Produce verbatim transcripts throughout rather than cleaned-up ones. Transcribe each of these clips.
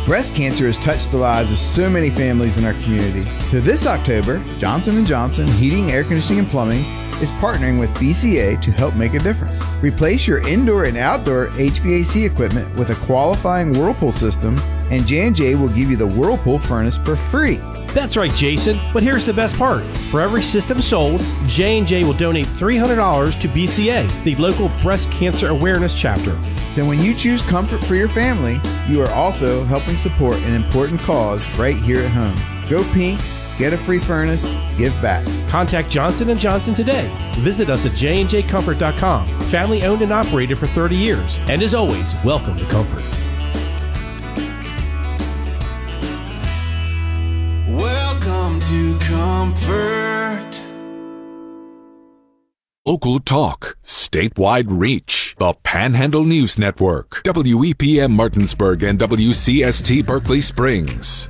Breast cancer has touched the lives of so many families in our community. So this October, Johnson and Johnson Heating, Air Conditioning, and Plumbing is partnering with B C A to help make a difference. Replace your indoor and outdoor H V A C equipment with a qualifying Whirlpool system, and J and J will give you the Whirlpool furnace for free. That's right, Jason. But here's the best part. For every system sold, J and J will donate three hundred dollars to B C A, the local breast cancer awareness chapter. So when you choose comfort for your family, you are also helping support an important cause right here at home. Go pink, get a free furnace, give back. Contact Johnson and Johnson today. Visit us at j and j comfort dot com. Family owned and operated for thirty years. And as always, welcome to Comfort. Welcome to Comfort. Local talk, statewide reach. The Panhandle News Network, W E P M Martinsburg and W C S T Berkeley Springs.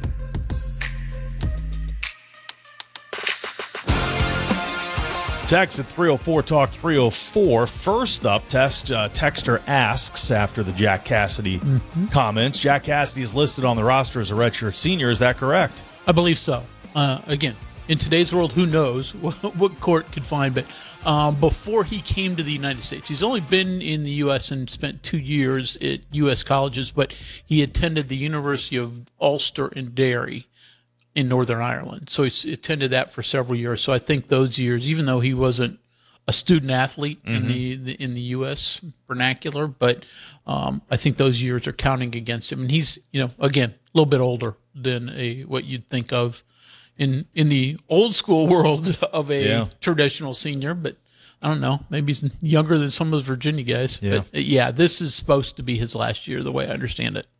Text at three oh four talk three oh four. First up, test, uh, Texter asks after the Jack Cassidy mm-hmm. comments. Jack Cassidy is listed on the roster as a redshirt senior. Is that correct? I believe so. Uh, again, in today's world, who knows what, what court could find. But um, before he came to the United States, he's only been in the U S and spent two years at U S colleges, but he attended the University of Ulster in Derry in Northern Ireland. So he attended that for several years. So I think those years, even though he wasn't a student athlete mm-hmm. in the, the in the U S vernacular, but um, I think those years are counting against him. And he's, you know, again, a little bit older than a what you'd think of in in the old school world of a yeah. traditional senior, but I don't know, maybe he's younger than some of those Virginia guys. Yeah. But yeah, this is supposed to be his last year, the way I understand it.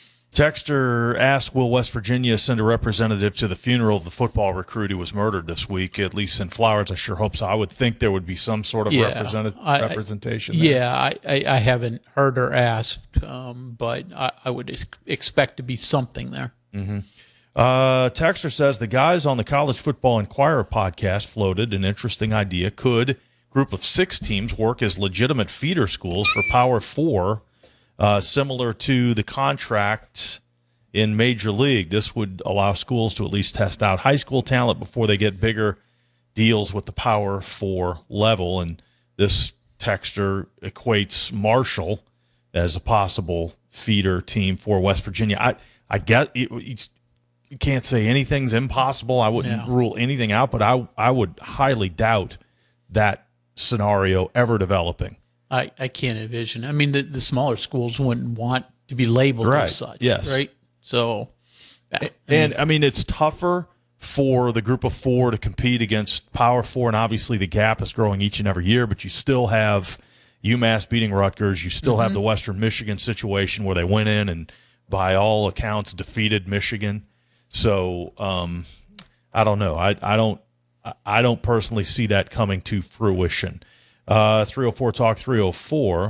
Texter asked, will West Virginia send a representative to the funeral of the football recruit who was murdered this week, at least in Flowers? I sure hope so. I would think there would be some sort of yeah, representative I, representation. I, there. Yeah, I, I, I haven't heard or asked, um, but I, I would ex- expect to be something there. Mm-hmm. Uh, Texter says, the guys on the College Football Inquirer podcast floated an interesting idea. Could a group of six teams work as legitimate feeder schools for Power Four, uh, similar to the contract in Major League? This would allow schools to at least test out high school talent before they get bigger deals with the Power Four level. And this texter equates Marshall as a possible feeder team for West Virginia. I, I get it, it's, you can't say anything's impossible. I wouldn't yeah. rule anything out, but I I would highly doubt that scenario ever developing. I, I can't envision. I mean, the, the smaller schools wouldn't want to be labeled right. as such, yes. right? So, yeah. and, and I mean, it's tougher for the group of four to compete against Power Four, and obviously the gap is growing each and every year, but you still have UMass beating Rutgers. You still mm-hmm. have the Western Michigan situation where they went in and, by all accounts, defeated Michigan. So um, I don't know. I I don't I don't personally see that coming to fruition. Uh, three oh four talk three oh four.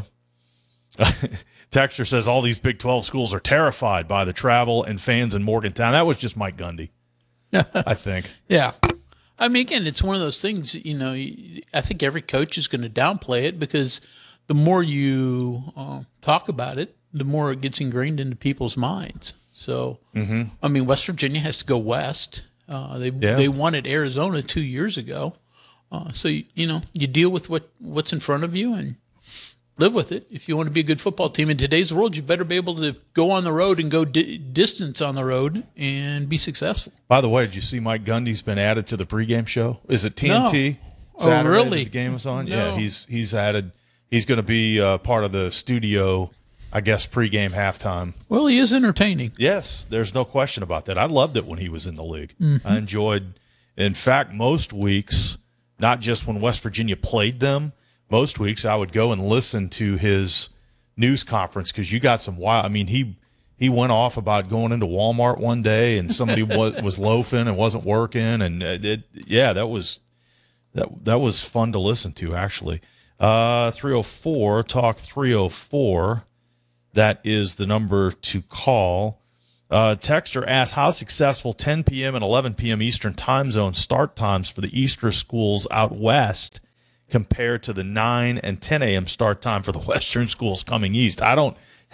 Texter says all these Big twelve schools are terrified by the travel and fans in Morgantown. That was just Mike Gundy, I think. Yeah. I mean, again, it's one of those things, you know, I think every coach is going to downplay it because the more you uh, talk about it, the more it gets ingrained into people's minds. So, mm-hmm. I mean, West Virginia has to go west. Uh, they yeah. they wanted Arizona two years ago. Uh, so, you, you know, you deal with what, what's in front of you and live with it. If you want to be a good football team in today's world, you better be able to go on the road and go di- distance on the road and be successful. By the way, did you see Mike Gundy's been added to the pregame show? Is it T N T? No. Saturday oh, really? The game was on? No. Yeah, he's he's added. He's going to be uh, part of the studio, I guess, pregame halftime. Well, he is entertaining. Yes, there's no question about that. I loved it when he was in the league. Mm-hmm. I enjoyed, in fact, most weeks, not just when West Virginia played them, most weeks I would go and listen to his news conference because you got some wild – I mean, he he went off about going into Walmart one day and somebody was, was loafing and wasn't working. And, it, it, yeah, that was that, that was fun to listen to, actually. Uh, three oh four, talk three oh four. That is the number to call. Uh, Texter asks, how successful ten p.m. and eleven p.m. Eastern time zone start times for the Eastern schools out west compared to the nine and ten a.m. start time for the Western schools coming east? I don't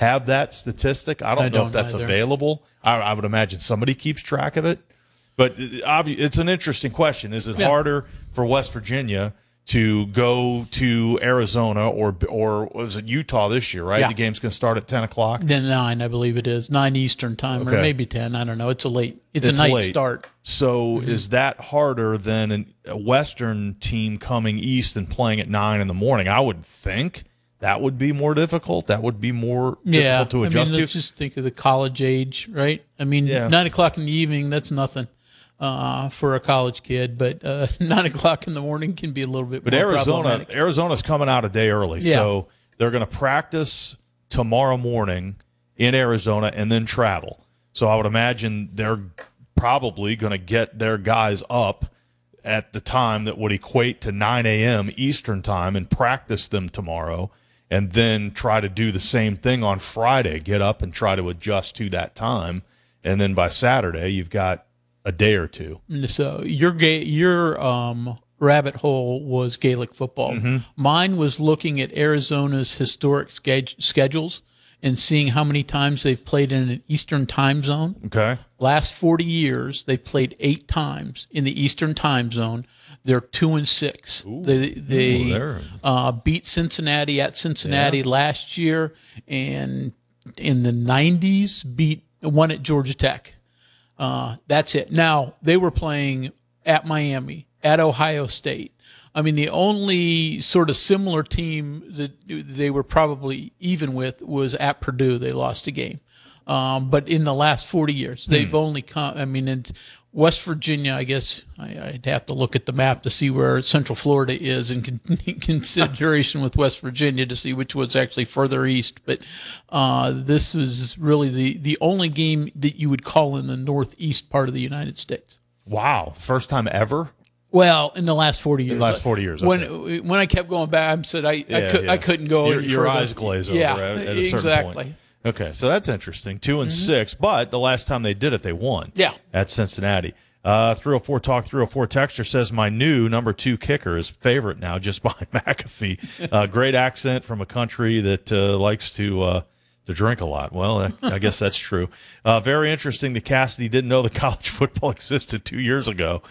have that statistic. I don't I know don't if that's either. available. I, I would imagine somebody keeps track of it. But obvi- it's an interesting question. Is it Yeah. harder for West Virginia to go to Arizona or or was it Utah this year, right? Yeah. The game's going to start at ten o'clock. Then nine, I believe it is nine Eastern time, or Okay. maybe ten. I don't know. It's a late. It's, It's a night late. start. So is that harder than an, a Western team coming east and playing at nine in the morning? I would think that would be more difficult. That would be more Yeah, difficult to adjust I mean, let's to. just think of the college age, right? I mean, Yeah. nine o'clock in the evening, that's nothing uh, for a college kid, but uh, nine o'clock in the morning can be a little bit But more Arizona, problematic. Arizona's coming out a day early, Yeah. so they're going to practice tomorrow morning in Arizona and then travel. So I would imagine they're probably going to get their guys up at the time that would equate to nine a.m. Eastern time and practice them tomorrow, and then try to do the same thing on Friday, get up and try to adjust to that time. And then by Saturday, you've got a day or two. So your ga- your um, rabbit hole was Gaelic football. Mm-hmm. Mine was looking at Arizona's historic sched- schedules and seeing how many times they've played in an Eastern time zone. Okay. Last forty years, they've played eight times in the Eastern time zone. They're two and six. They they Ooh, they're- uh, beat Cincinnati at Cincinnati last year, and in the nineties beat one at Georgia Tech. Uh, that's it. Now they were playing at Miami, at Ohio State. I mean, the only sort of similar team that they were probably even with was at Purdue. They lost a game. Um, but in the last forty years, they've only come, I mean, in West Virginia, I guess I, I'd have to look at the map to see where Central Florida is in, con- in consideration with West Virginia to see which was actually further east. But uh, this is really the, the only game that you would call in the northeast part of the United States. Wow. First time ever? Well, in the last forty years. the last forty years, When okay. when I kept going back, I said I, I, Yeah, could, yeah. I couldn't go Your, any your further. eyes glaze over yeah, at, at a certain exactly. point. Okay, so that's interesting. Two and six, but the last time they did it, they won. Yeah. At Cincinnati. Uh, three oh four Talk three oh four Texter says, my new number two kicker is favorite now, just behind McAfee. Uh, great accent from a country that uh, likes to uh, to drink a lot. Well, I, I guess that's true. Uh, very interesting that Cassidy didn't know that college football existed two years ago.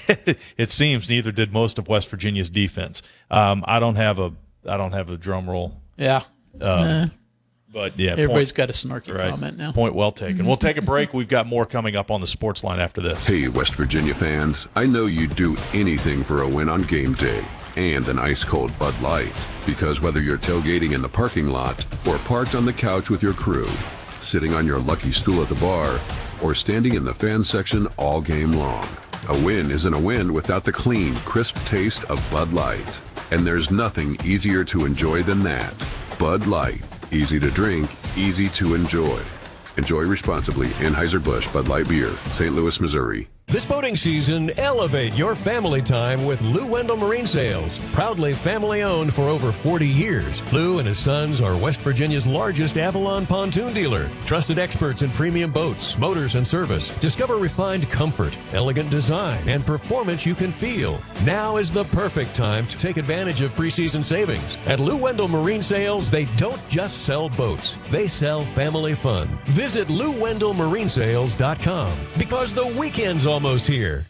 It seems neither did most of West Virginia's defense. Um, I don't have a I don't have a drum roll. Yeah. Nah. But yeah, Everybody's point, got a snarky right. comment now. Point well taken. We'll take a break. We've got more coming up on the Sports Line after this. Hey, West Virginia fans, I know you'd do anything for a win on game day and an ice-cold Bud Light. Because whether you're tailgating in the parking lot or parked on the couch with your crew, sitting on your lucky stool at the bar, or standing in the fan section all game long, a win isn't a win without the clean, crisp taste of Bud Light. And there's nothing easier to enjoy than that. Bud Light. Easy to drink, easy to enjoy. Enjoy responsibly. Anheuser-Busch Bud Light Beer, Saint Louis, Missouri. This boating season, elevate your family time with Lou Wendell Marine Sales. Proudly family-owned for over forty years, Lou and his sons are West Virginia's largest Avalon pontoon dealer. Trusted experts in premium boats, motors, and service. Discover refined comfort, elegant design, and performance you can feel. Now is the perfect time to take advantage of preseason savings. At Lou Wendell Marine Sales, they don't just sell boats. They sell family fun. Visit Lou Wendell Marine Sales dot com because the weekend's almost here.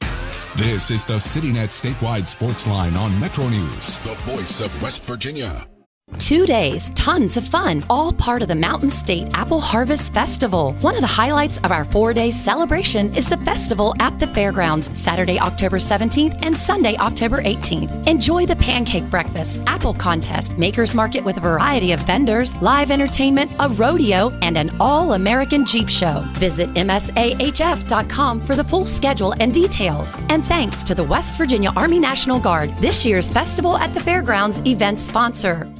This is the CityNet Statewide Sports Line on Metro News, the voice of West Virginia. Two days, tons of fun, all part of the Mountain State Apple Harvest Festival. One of the highlights of our four-day celebration is the festival at the fairgrounds, Saturday, October seventeenth and Sunday, October eighteenth. Enjoy the pancake breakfast, apple contest, maker's market with a variety of vendors, live entertainment, a rodeo, and an all-American Jeep show. Visit M S A H F dot com for the full schedule and details. And thanks to the West Virginia Army National Guard, this year's Festival at the Fairgrounds event sponsor.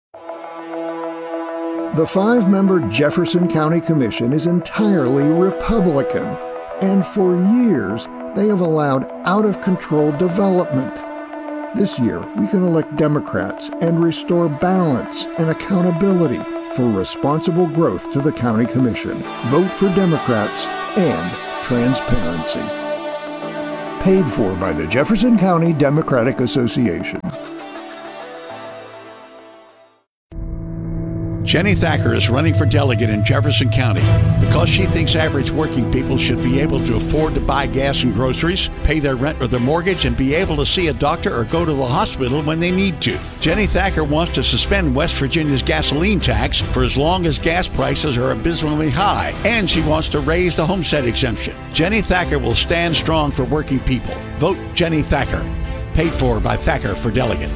The five-member Jefferson County Commission is entirely Republican, and for years they have allowed out-of-control development. This year, we can elect Democrats and restore balance and accountability for responsible growth to the County Commission. Vote for Democrats and transparency. Paid for by the Jefferson County Democratic Association. Jenny Thacker is running for delegate in Jefferson County because she thinks average working people should be able to afford to buy gas and groceries, pay their rent or their mortgage, and be able to see a doctor or go to the hospital when they need to. Jenny Thacker wants to suspend West Virginia's gasoline tax for as long as gas prices are abysmally high, and she wants to raise the homestead exemption. Jenny Thacker will stand strong for working people. Vote Jenny Thacker. Paid for by Thacker for delegate.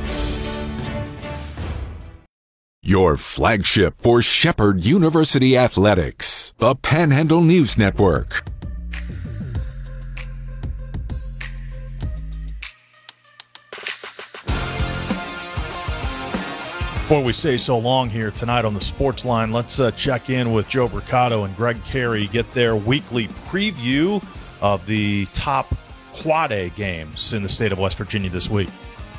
Your flagship for Shepherd University Athletics, the Panhandle News Network. Before we say so long here tonight on the Sports Line, let's uh, check in with Joe Mercado and Greg Carey, get their weekly preview of the top Quad A games in the state of West Virginia this week.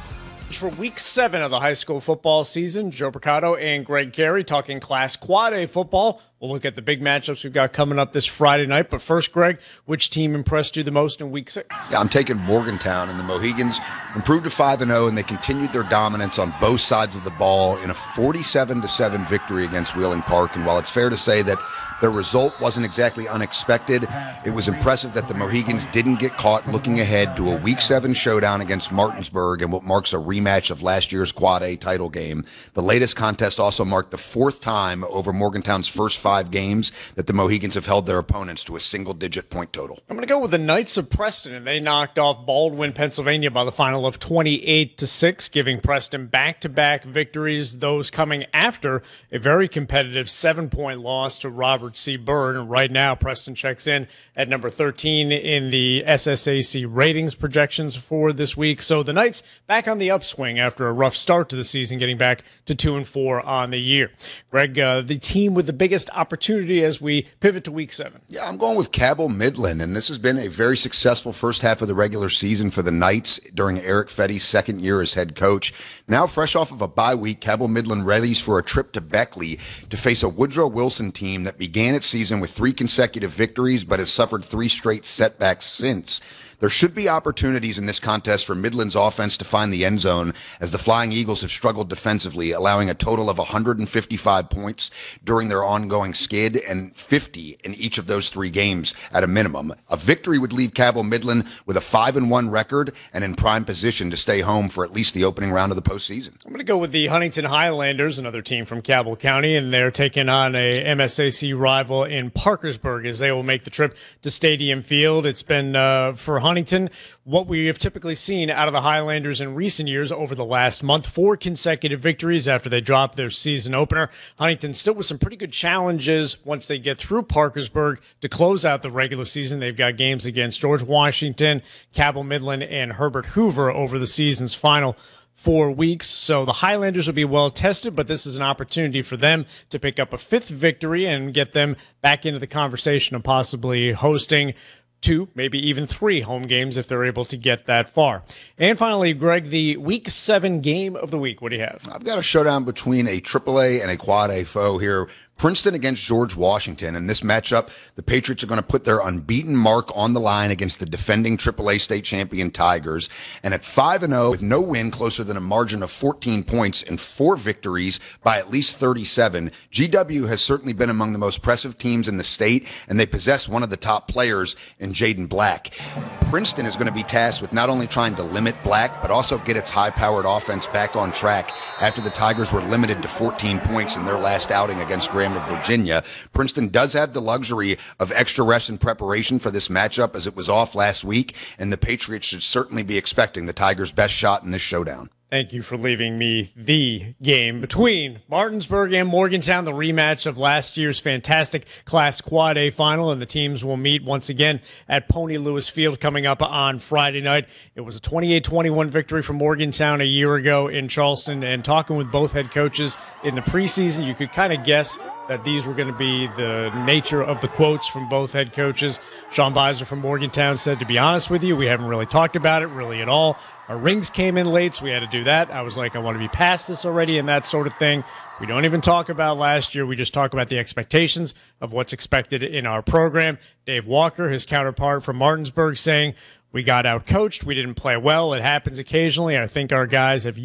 For week seven of the high school football season, Joe Mercado and Greg Carey talking Class Quad A football. We'll look at the big matchups we've got coming up this Friday night. But first, Greg, which team impressed you the most in week six? Yeah, I'm taking Morgantown, and the Mohegans improved to five and oh, and they continued their dominance on both sides of the ball in a forty-seven to seven victory against Wheeling Park. And while it's fair to say that their result wasn't exactly unexpected, it was impressive that the Mohegans didn't get caught looking ahead to a week seven showdown against Martinsburg and what marks a rematch of last year's Quad A title game. The latest contest also marked the fourth time over Morgantown's first five games that the Mohegans have held their opponents to a single-digit point total. I'm going to go with the Knights of Preston, and they knocked off Baldwin, Pennsylvania by the final of twenty-eight to six, giving Preston back-to-back victories, those coming after a very competitive seven-point loss to Robert C. Byrd. And right now, Preston checks in at number thirteen in the S S A C ratings projections for this week. So the Knights back on the upswing after a rough start to the season, getting back to two and four on the year. Greg, uh, the team with the biggest opportunity as we pivot to week seven. Yeah, I'm going with Cabell Midland, and this has been a very successful first half of the regular season for the Knights during Eric Fetty's second year as head coach. Now, fresh off of a bye week, Cabell Midland readies for a trip to Beckley to face a Woodrow Wilson team that began its season with three consecutive victories but has suffered three straight setbacks since. There should be opportunities in this contest for Midland's offense to find the end zone, as the Flying Eagles have struggled defensively, allowing a total of one hundred fifty-five points during their ongoing skid and fifty in each of those three games at a minimum. A victory would leave Cabell Midland with a five and one record and in prime position to stay home for at least the opening round of the postseason. I'm going to go with the Huntington Highlanders, another team from Cabell County, and they're taking on a M S A C rival in Parkersburg as they will make the trip to Stadium Field. It's been uh, for Huntington Huntington, what we have typically seen out of the Highlanders in recent years over the last month, four consecutive victories after they dropped their season opener. Huntington still with some pretty good challenges once they get through Parkersburg to close out the regular season. They've got games against George Washington, Cabell Midland, and Herbert Hoover over the season's final four weeks. So the Highlanders will be well tested, but this is an opportunity for them to pick up a fifth victory and get them back into the conversation of possibly hosting two, maybe even three home games if they're able to get that far. And finally, Greg, the week seven game of the week. What do you have? I've got a showdown between a triple A and a Quad A foe here. Princeton against George Washington. In this matchup, the Patriots are going to put their unbeaten mark on the line against the defending triple A state champion Tigers. And at five and oh, with no win closer than a margin of fourteen points and four victories by at least thirty-seven, G W has certainly been among the most impressive teams in the state, and they possess one of the top players in Jaden Black. Princeton is going to be tasked with not only trying to limit Black, but also get its high-powered offense back on track after the Tigers were limited to fourteen points in their last outing against Graham of Virginia. Princeton does have the luxury of extra rest and preparation for this matchup as it was off last week, and the Patriots should certainly be expecting the Tigers' best shot in this showdown. Thank you for leaving me the game between Martinsburg and Morgantown, the rematch of last year's fantastic Class Quad A final, and the teams will meet once again at Pony Lewis Field coming up on Friday night. It was a twenty-eight twenty-one victory for Morgantown a year ago in Charleston, and talking with both head coaches in the preseason, you could kind of guess that these were going to be the nature of the quotes from both head coaches. Sean Beiser from Morgantown said, to be honest with you, we haven't really talked about it really at all. Our rings came in late, so we had to do that. I was like, I want to be past this already and that sort of thing. We don't even talk about last year. We just talk about the expectations of what's expected in our program. Dave Walker, his counterpart from Martinsburg, saying, we got out-coached. We didn't play well. It happens occasionally. I think our guys have